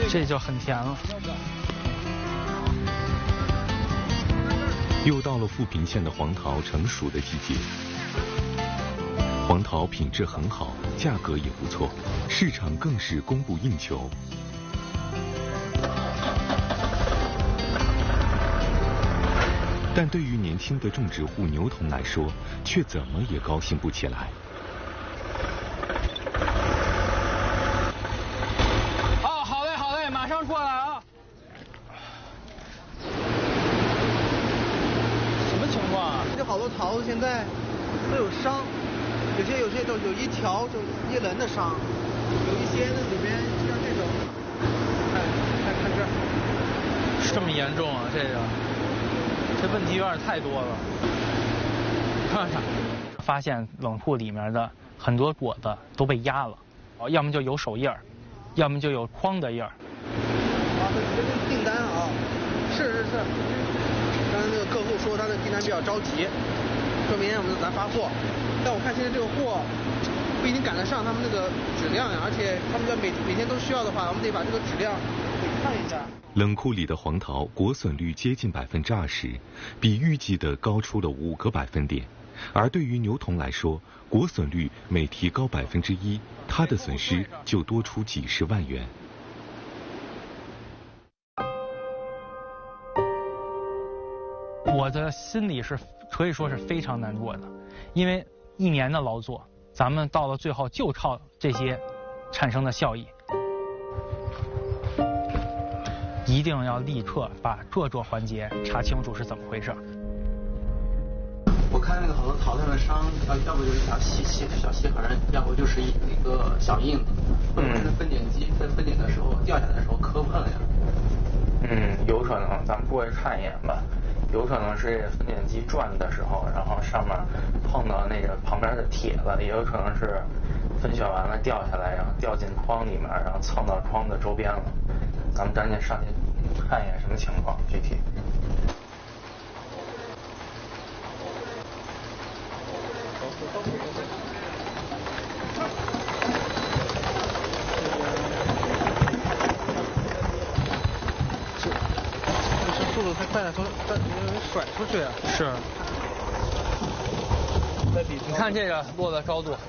这就很甜了。 又到了富平县的黄桃成熟的季节，黄桃品质很好，价格也不错，市场更是供不应求。但对于年轻的种植户牛童来说，却怎么也高兴不起来。 哦，好嘞，好嘞，马上过来啊！什么情况啊？ 这好多桃子现在都有伤，有些都有一条就一轮的伤，有一些那里边像这种，看这儿， 这么严重啊？这问题有点太多了。看看，发现冷库里面的很多果子都被压了，要么就有手印儿，要么就有框的印儿。 这订单啊，是。刚才那个客户说他的订单比较着急，说明天我们咱发货。但我看现在这个货不一定赶得上他们那个质量呀，而且他们要每天都需要的话，我们得把这个质量给看一下。 冷库里的黄桃果损率接近20%，比预计的高出了5个百分点。而对于牛童来说，果损率每提高1%，他的损失就多出几十万元。 我的心里是可以说是非常难过的，因为1年的劳作，咱们到了最后就靠这些产生的效益。一定要立刻把各个环节查清楚是怎么回事。 我看那个好多桃子的伤，要不就是一条小细痕，要不就是一个小印子，或者是分点机分点的时候掉下来的时候磕碰呀。 有可能，咱们过去看一眼吧。有可能是分点机转的时候，然后上面碰到那个旁边的铁了，也有可能是分选完了掉下来，然后掉进筐里面，然后蹭到筐的周边了。咱们赶紧上去看一眼什么情况具体。 速度太快了，从甩出去啊！ 是。你看这个落的高度。